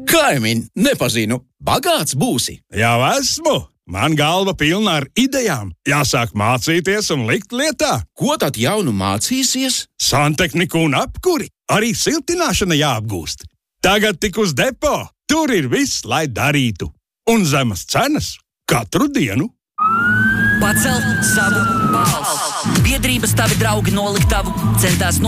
Kaimiņ, nepazinu. Bagāts būsi? Jau esmu. Man galva pilna ar idejām. Jāsāk mācīties un likt lietā. Ko tad jaunu mācīsies? Santehniku un apkuri. Arī siltināšana jāapgūst. Tagad tik uz depo. Tur ir viss, lai darītu. Un zemas cenas katru dienu. Pacel savu balsi. Biedrības tavi draugi noliktavu centās